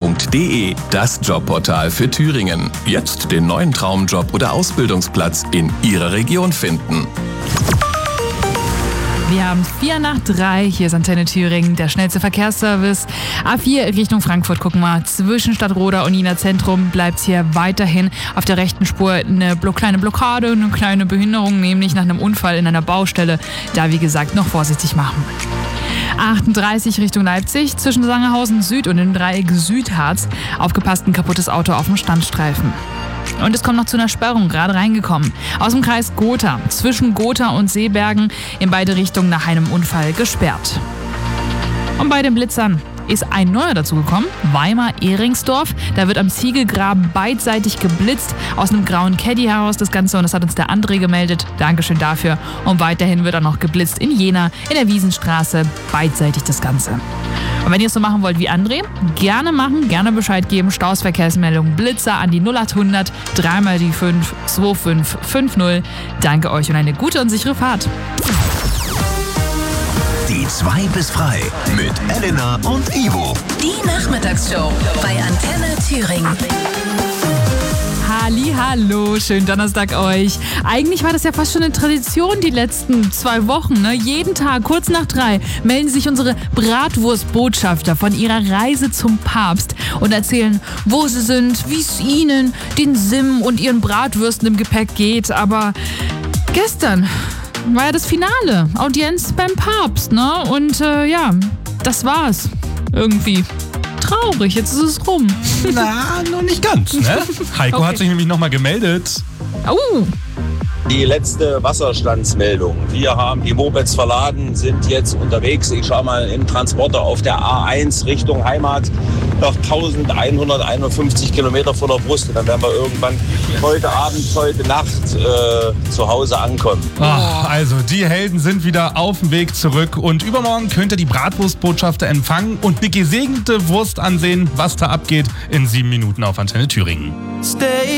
antennethüringen.de, das Jobportal für Thüringen. Jetzt den neuen Traumjob oder Ausbildungsplatz in Ihrer Region finden. Wir haben 2:04, hier ist Antenne Thüringen, der schnellste Verkehrsservice. A4 Richtung Frankfurt, gucken wir. Zwischen Stadtroda und Ina Zentrum bleibt es hier weiterhin auf der rechten Spur eine kleine Blockade, eine kleine Behinderung, nämlich nach einem Unfall in einer Baustelle. Da, wie gesagt, noch vorsichtig machen. 38 Richtung Leipzig, zwischen Sangerhausen Süd und dem Dreieck Südharz. Aufgepasst, ein kaputtes Auto auf dem Standstreifen. Und es kommt noch zu einer Sperrung, gerade reingekommen. Aus dem Kreis Gotha, zwischen Gotha und Seebergen, in beide Richtungen nach einem Unfall gesperrt. Und bei den Blitzern ist ein neuer dazugekommen, Weimar-Ehringsdorf. Da wird am Ziegelgraben beidseitig geblitzt, aus einem grauen Caddy heraus das Ganze. Und das hat uns der André gemeldet. Dankeschön dafür. Und weiterhin wird auch noch geblitzt in Jena, in der Wiesenstraße, beidseitig das Ganze. Und wenn ihr es so machen wollt wie André, gerne machen, gerne Bescheid geben. Stausverkehrsmeldung Blitzer an die 0800 3 die 5 2550. Danke euch und eine gute und sichere Fahrt. Die 2 bis frei mit Elena und Ivo. Die Nachmittagsshow bei Antenne Thüringen. Hallo, schönen Donnerstag euch. Eigentlich war das ja fast schon eine Tradition die letzten 2 Wochen. Ne? Jeden Tag, kurz nach 3, melden sich unsere Bratwurstbotschafter von ihrer Reise zum Papst und erzählen, wo sie sind, wie es ihnen, den Sim und ihren Bratwürsten im Gepäck geht. Aber gestern war ja das Finale, Audienz beim Papst, ne? Und das war's. Irgendwie traurig, jetzt ist es rum. Na, noch nicht ganz, ne? Heiko hat sich nämlich nochmal gemeldet. Die letzte Wasserstandsmeldung. Wir haben die Mopeds verladen, sind jetzt unterwegs. Ich schaue mal im Transporter auf der A1 Richtung Heimat. Noch 1151 Kilometer vor der Brust. Und dann werden wir irgendwann heute Abend, heute Nacht zu Hause ankommen. Also die Helden sind wieder auf dem Weg zurück. Und übermorgen könnt ihr die Bratwurstbotschafter empfangen und eine gesegnete Wurst ansehen, was da abgeht in 7 Minuten auf Antenne Thüringen. Stay